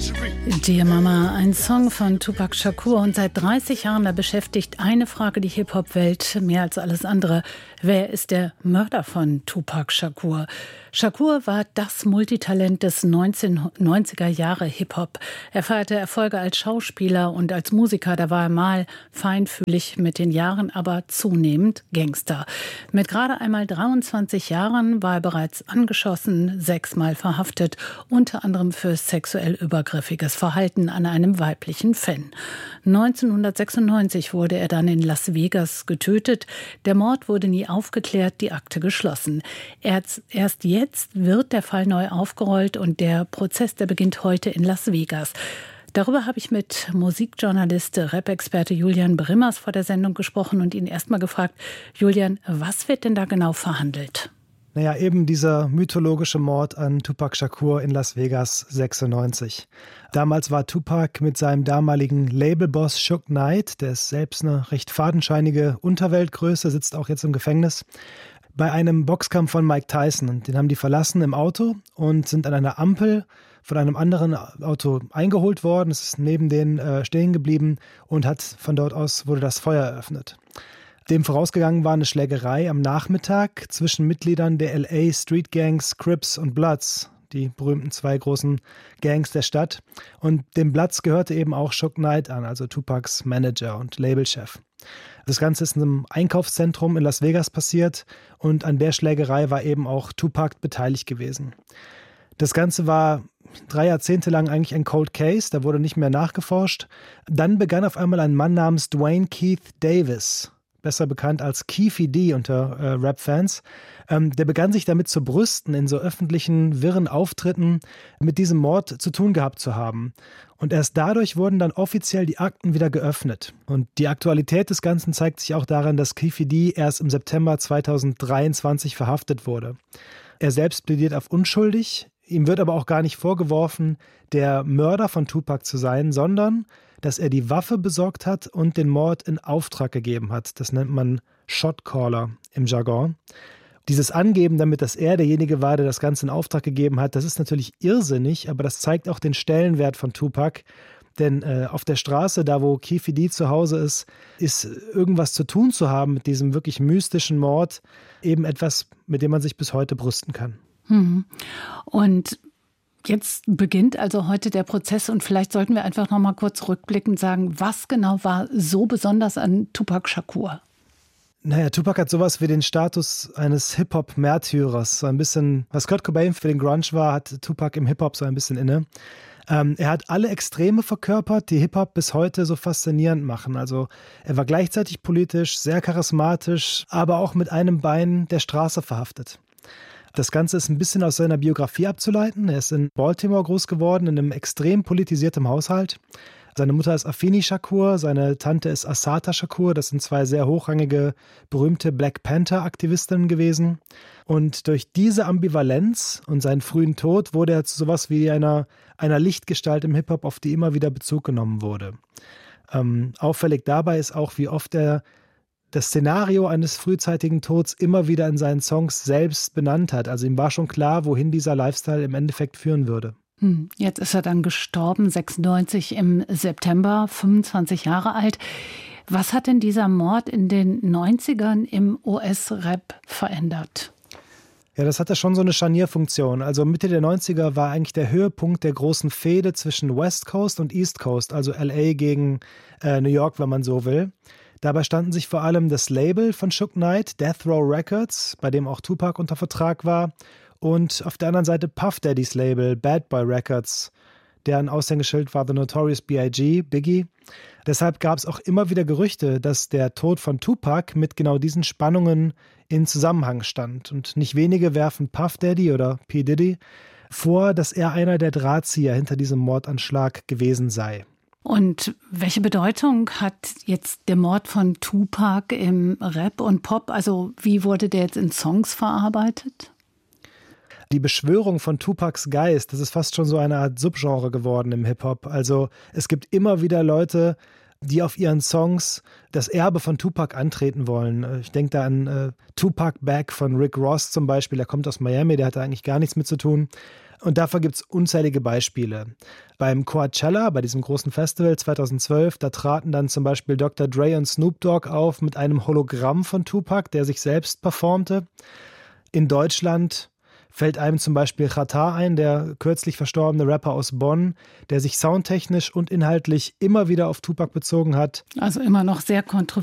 Dear Mama, ein Song von Tupac Shakur, und seit 30 Jahren da beschäftigt eine Frage die Hip-Hop-Welt mehr als alles andere. Wer ist der Mörder von Tupac Shakur? Shakur war das Multitalent des 1990er Jahre Hip-Hop. Er feierte Erfolge als Schauspieler und als Musiker. Da war er mal feinfühlig, mit den Jahren aber zunehmend Gangster. Mit gerade einmal 23 Jahren war er bereits angeschossen, 6-mal verhaftet, unter anderem für sexuell übergriffiges Verhalten an einem weiblichen Fan. 1996 wurde er dann in Las Vegas getötet. Der Mord wurde nie aufgeklärt, die Akte geschlossen. Erst jetzt wird der Fall neu aufgerollt und der Prozess, der beginnt heute in Las Vegas. Darüber habe ich mit Musikjournalist, Rap-Experte Julian Brimmers vor der Sendung gesprochen und ihn erst mal gefragt: Julian, was wird denn da genau verhandelt? Naja, eben dieser mythologische Mord an Tupac Shakur in Las Vegas 96. Damals war Tupac mit seinem damaligen Labelboss Suge Knight, der ist selbst eine recht fadenscheinige Unterweltgröße, sitzt auch jetzt im Gefängnis, bei einem Boxkampf von Mike Tyson. Und den haben die verlassen im Auto und sind an einer Ampel von einem anderen Auto eingeholt worden. Es ist neben denen stehen geblieben und von dort aus wurde das Feuer eröffnet. Dem vorausgegangen war eine Schlägerei am Nachmittag zwischen Mitgliedern der LA Street Gangs Crips und Bloods, die berühmten 2 großen Gangs der Stadt. Und dem Bloods gehörte eben auch Suge Knight an, also Tupacs Manager und Labelchef. Das Ganze ist in einem Einkaufszentrum in Las Vegas passiert und an der Schlägerei war eben auch Tupac beteiligt gewesen. Das Ganze war 3 Jahrzehnte lang eigentlich ein Cold Case, da wurde nicht mehr nachgeforscht. Dann begann auf einmal ein Mann namens Dwayne Keith Davis, besser bekannt als Keefe D unter Rap-Fans. Der begann sich damit zu brüsten, in so öffentlichen, wirren Auftritten mit diesem Mord zu tun gehabt zu haben. Und erst dadurch wurden dann offiziell die Akten wieder geöffnet. Und die Aktualität des Ganzen zeigt sich auch daran, dass Keefe D erst im September 2023 verhaftet wurde. Er selbst plädiert auf unschuldig. Ihm wird aber auch gar nicht vorgeworfen, der Mörder von Tupac zu sein, sondern dass er die Waffe besorgt hat und den Mord in Auftrag gegeben hat. Das nennt man Shotcaller im Jargon. Dieses Angeben damit, dass er derjenige war, der das Ganze in Auftrag gegeben hat, das ist natürlich irrsinnig, aber das zeigt auch den Stellenwert von Tupac. Denn auf der Straße, da wo Keefe D zu Hause ist irgendwas zu tun zu haben mit diesem wirklich mystischen Mord eben etwas, mit dem man sich bis heute brüsten kann. Und jetzt beginnt also heute der Prozess und vielleicht sollten wir einfach noch mal kurz rückblickend sagen, was genau war so besonders an Tupac Shakur? Naja, Tupac hat sowas wie den Status eines Hip-Hop-Märtyrers. So ein bisschen, was Kurt Cobain für den Grunge war, hat Tupac im Hip-Hop so ein bisschen inne. Er hat alle Extreme verkörpert, die Hip-Hop bis heute so faszinierend machen. Also er war gleichzeitig politisch, sehr charismatisch, aber auch mit einem Bein der Straße verhaftet. Das Ganze ist ein bisschen aus seiner Biografie abzuleiten. Er ist in Baltimore groß geworden, in einem extrem politisierten Haushalt. Seine Mutter ist Afeni Shakur, seine Tante ist Assata Shakur. Das sind 2 sehr hochrangige, berühmte Black Panther-Aktivistinnen gewesen. Und durch diese Ambivalenz und seinen frühen Tod wurde er zu sowas wie einer Lichtgestalt im Hip-Hop, auf die immer wieder Bezug genommen wurde. Auffällig dabei ist auch, wie oft er das Szenario eines frühzeitigen Tods immer wieder in seinen Songs selbst benannt hat. Also ihm war schon klar, wohin dieser Lifestyle im Endeffekt führen würde. Jetzt ist er dann gestorben, 96 im September, 25 Jahre alt. Was hat denn dieser Mord in den 90ern im US-Rap verändert? Ja, das hatte schon so eine Scharnierfunktion. Also Mitte der 90er war eigentlich der Höhepunkt der großen Fehde zwischen West Coast und East Coast, also LA gegen New York, wenn man so will. Dabei standen sich vor allem das Label von Suge Knight, Death Row Records, bei dem auch Tupac unter Vertrag war, und auf der anderen Seite Puff Daddys Label, Bad Boy Records, deren Aushängeschild war The Notorious B.I.G., Biggie. Deshalb gab es auch immer wieder Gerüchte, dass der Tod von Tupac mit genau diesen Spannungen in Zusammenhang stand. Und nicht wenige werfen Puff Daddy oder P. Diddy vor, dass er einer der Drahtzieher hinter diesem Mordanschlag gewesen sei. Und welche Bedeutung hat jetzt der Mord von Tupac im Rap und Pop? Also wie wurde der jetzt in Songs verarbeitet? Die Beschwörung von Tupacs Geist, das ist fast schon so eine Art Subgenre geworden im Hip-Hop. Also es gibt immer wieder Leute, die auf ihren Songs das Erbe von Tupac antreten wollen. Ich denke da an Tupac Back von Rick Ross zum Beispiel, der kommt aus Miami, der hat da eigentlich gar nichts mit zu tun. Und dafür gibt es unzählige Beispiele. Beim Coachella, bei diesem großen Festival 2012, da traten dann zum Beispiel Dr. Dre und Snoop Dogg auf mit einem Hologramm von Tupac, der sich selbst performte. In Deutschland fällt einem zum Beispiel Xatar ein, der kürzlich verstorbene Rapper aus Bonn, der sich soundtechnisch und inhaltlich immer wieder auf Tupac bezogen hat. Also immer noch sehr kontrovers.